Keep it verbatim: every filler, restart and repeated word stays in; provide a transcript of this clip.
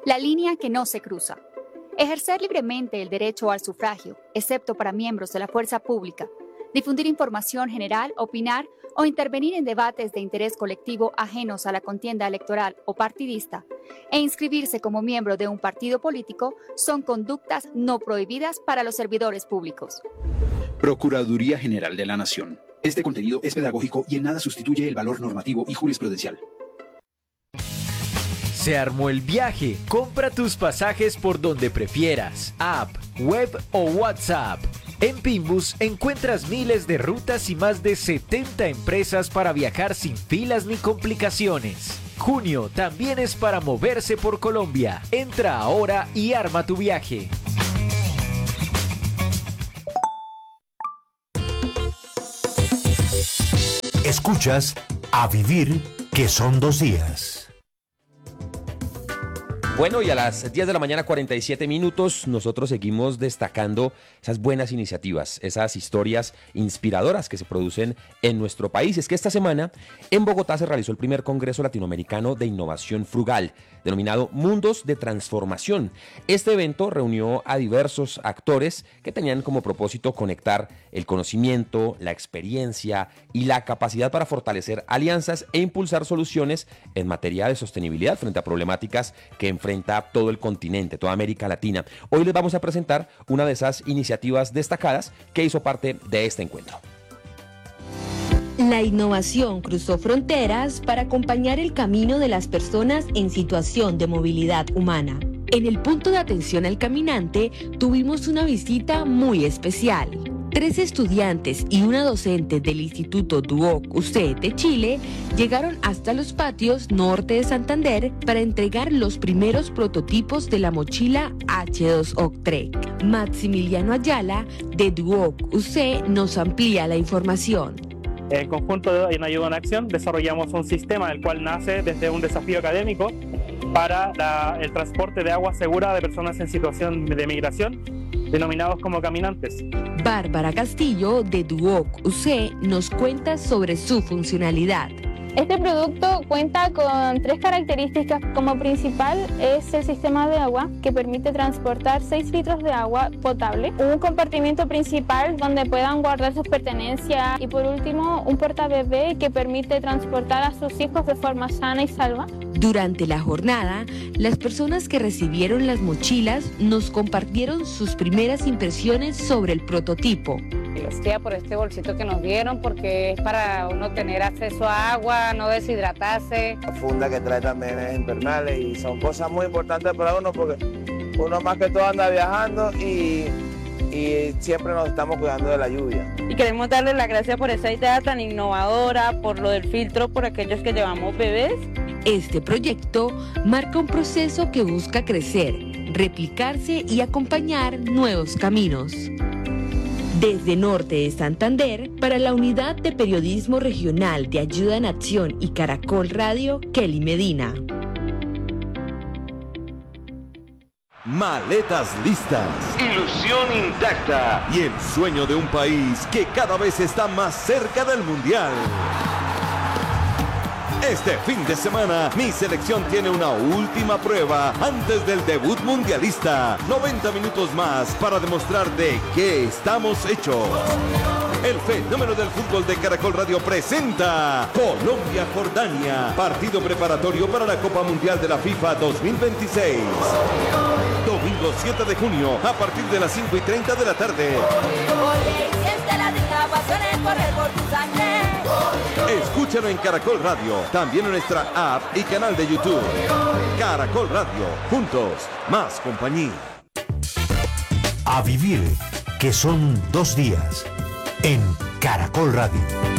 La línea que no se cruza. Ejercer libremente el derecho al sufragio, excepto para miembros de la fuerza pública. Difundir información general, opinar o intervenir en debates de interés colectivo ajenos a la contienda electoral o partidista, e inscribirse como miembro de un partido político son conductas no prohibidas para los servidores públicos. Procuraduría General de la Nación. Este contenido es pedagógico y en nada sustituye el valor normativo y jurisprudencial. Se armó el viaje. Compra tus pasajes por donde prefieras, app, web o WhatsApp. En Pinbus encuentras miles de rutas y más de setenta empresas para viajar sin filas ni complicaciones. Junio también es para moverse por Colombia. Entra ahora y arma tu viaje. Escuchas A Vivir, que son dos días. Bueno, y a las diez de la mañana, cuarenta y siete minutos, nosotros seguimos destacando esas buenas iniciativas, esas historias inspiradoras que se producen en nuestro país. Es que esta semana en Bogotá se realizó el primer Congreso Latinoamericano de Innovación Frugal, denominado Mundos de Transformación. Este evento reunió a diversos actores que tenían como propósito conectar el conocimiento, la experiencia y la capacidad para fortalecer alianzas e impulsar soluciones en materia de sostenibilidad frente a problemáticas que enfrenta todo el continente, toda América Latina. Hoy les vamos a presentar una de esas iniciativas destacadas que hizo parte de este encuentro. La innovación cruzó fronteras para acompañar el camino de las personas en situación de movilidad humana. En el punto de atención al caminante tuvimos una visita muy especial. Tres estudiantes y una docente del Instituto Duoc U C de Chile llegaron hasta los patios norte de Santander para entregar los primeros prototipos de la mochila hache dos O C Trek. Maximiliano Ayala, de Duoc U C, nos amplía la información. En conjunto en Ayuda en Acción desarrollamos un sistema el cual nace desde un desafío académico para la, el transporte de agua segura de personas en situación de migración, denominados como caminantes. Bárbara Castillo, de Duoc U C, nos cuenta sobre su funcionalidad. Este producto cuenta con tres características. Como principal es el sistema de agua, que permite transportar seis litros de agua potable, un compartimiento principal donde puedan guardar sus pertenencias y por último un portabebé que permite transportar a sus hijos de forma sana y salva. Durante la jornada, las personas que recibieron las mochilas nos compartieron sus primeras impresiones sobre el prototipo. Gracias por este bolsito que nos dieron porque es para uno tener acceso a agua, no deshidratarse. La funda que trae también es impermeable y son cosas muy importantes para uno porque uno más que todo anda viajando y, y siempre nos estamos cuidando de la lluvia. Y queremos darle las gracias por esa idea tan innovadora, por lo del filtro, por aquellos que llevamos bebés. Este proyecto marca un proceso que busca crecer, replicarse y acompañar nuevos caminos. Desde Norte de Santander, para la Unidad de Periodismo Regional de Ayuda en Acción y Caracol Radio, Kelly Medina. Maletas listas, ilusión intacta y el sueño de un país que cada vez está más cerca del Mundial. Este fin de semana, mi selección tiene una última prueba antes del debut mundialista. noventa minutos más para demostrar de qué estamos hechos. El fenómeno del fútbol de Caracol Radio presenta Colombia-Jordania, partido preparatorio para la Copa Mundial de la FIFA dos mil veintiséis. Domingo siete de junio, a partir de las cinco y treinta de la tarde. Escúchalo en Caracol Radio, también en nuestra app y canal de YouTube. Caracol Radio, juntos, más compañía. A Vivir, que son dos días, en Caracol Radio.